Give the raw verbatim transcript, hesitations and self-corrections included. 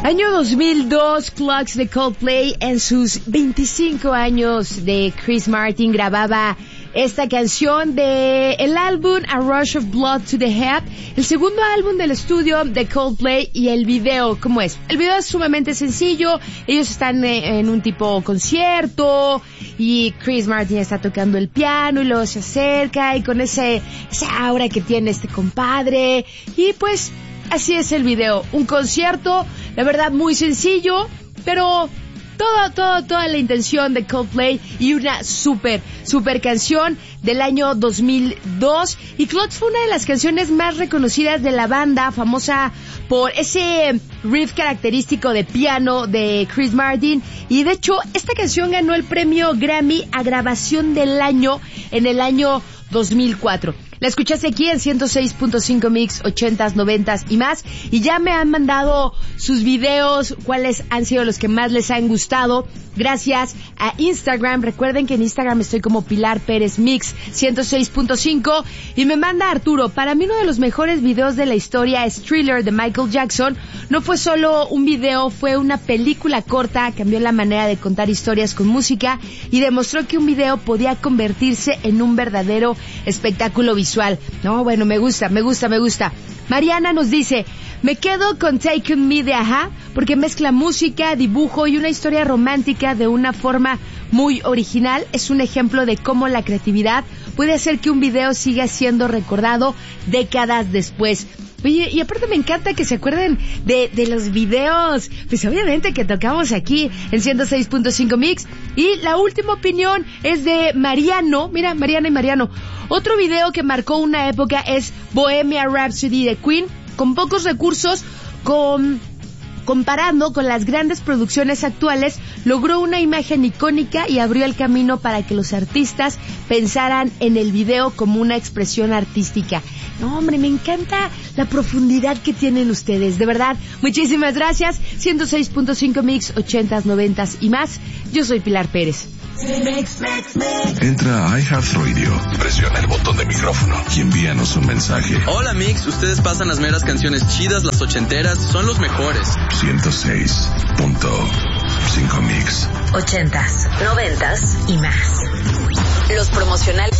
Año dos mil dos, Clocks de Coldplay, en sus veinticinco años de Chris Martin, grababa esta canción de el álbum A Rush of Blood to the Head, el segundo álbum del estudio de Coldplay. Y el video, ¿cómo es? El video es sumamente sencillo. Ellos están en un tipo concierto y Chris Martin está tocando el piano y luego se acerca y con ese esa aura que tiene este compadre. Y pues así es el video, un concierto, la verdad muy sencillo, pero todo, todo, toda la intención de Coldplay y una super, super canción del año dos mil dos. Y Clocks fue una de las canciones más reconocidas de la banda, famosa por ese riff característico de piano de Chris Martin. Y de hecho, esta canción ganó el premio Grammy a grabación del año en el año dos mil cuatro. La escuchaste aquí en ciento seis punto cinco Mix, ochentas, noventas y más. Y ya me han mandado sus videos, cuáles han sido los que más les han gustado. Gracias a Instagram. Recuerden que en Instagram estoy como Pilar Pérez Mix ciento seis punto cinco. Y me manda Arturo: para mí uno de los mejores videos de la historia es Thriller de Michael Jackson. No fue solo un video, fue una película corta. Cambió la manera de contar historias con música y demostró que un video podía convertirse en un verdadero espectáculo visual. No, bueno, me gusta, me gusta, me gusta. Mariana nos dice: me quedo con Take On Me de Ajá, porque mezcla música, dibujo y una historia romántica de una forma muy original. Es un ejemplo de cómo la creatividad puede hacer que un video siga siendo recordado décadas después. Oye, y aparte me encanta que se acuerden de, de los videos, pues obviamente que tocamos aquí en ciento seis punto cinco Mix. Y la última opinión es de Mariano. Mira, Mariana y Mariano. Otro video que marcó una época es Bohemian Rhapsody de Queen, con pocos recursos, con... comparando con las grandes producciones actuales, logró una imagen icónica y abrió el camino para que los artistas pensaran en el video como una expresión artística. No, hombre, me encanta la profundidad que tienen ustedes, de verdad. Muchísimas gracias. ciento seis punto cinco Mix, ochentas, noventas y más. Yo soy Pilar Pérez. Entra a iHeartRadio, presiona el botón de micrófono y envíanos un mensaje. Hola Mix, ustedes pasan las meras canciones chidas, las ochenteras, son los mejores. ciento seis punto cinco Mix. Ochentas, noventas y más. Los promocionales